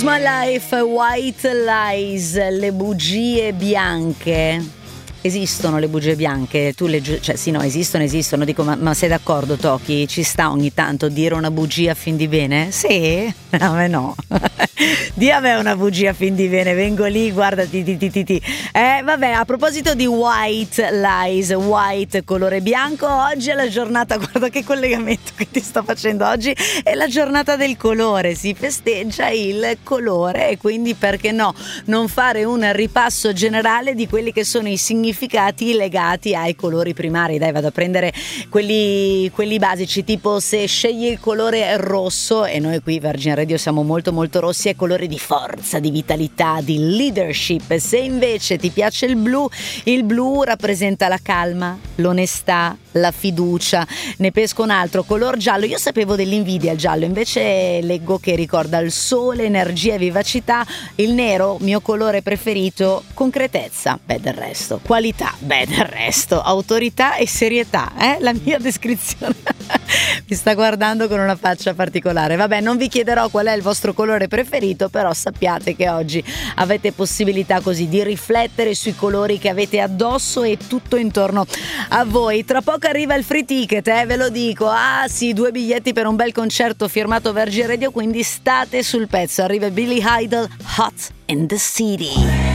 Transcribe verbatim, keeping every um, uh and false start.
Choose My Life, White Lies, le bugie bianche. Esistono le bugie bianche? Tu le gi- cioè sì, no, esistono, esistono. Dico, ma, ma sei d'accordo, Toki? Ci sta ogni tanto dire una bugia a fin di bene? Sì? A me no. Di a me una bugia a fin di bene, vengo lì, guarda, ti, ti, ti, ti, ti. Eh, vabbè, a proposito di white lies, white colore bianco, oggi è la giornata, guarda che collegamento che ti sto facendo oggi, è la giornata del colore, si festeggia il colore e quindi perché no, non fare un ripasso generale di quelli che sono i significati legati ai colori primari. Dai, vado a prendere quelli, quelli basici, tipo se scegli il colore rosso, e noi qui Virgin Radio siamo molto molto rossi, è colore di forza, di vitalità, di leadership. Se invece ti piace il blu, il blu rappresenta la calma, l'onestà, la fiducia. Ne pesco un altro, color giallo. Io sapevo dell'invidia il giallo, invece leggo che ricorda il sole, energia e vivacità. Il nero, mio colore preferito, concretezza, beh del resto, qualità, beh del resto, autorità e serietà, eh? La mia descrizione. Mi sta guardando con una faccia particolare. Vabbè, non vi chiederò qual è il vostro colore preferito, però sappiate che oggi avete possibilità così di riflettere sui colori che avete addosso e tutto intorno a voi. Tra poco arriva il free ticket, eh, ve lo dico. Ah sì, due biglietti per un bel concerto firmato Virgin Radio, quindi state sul pezzo. Arriva Billy Idol, Hot in the City.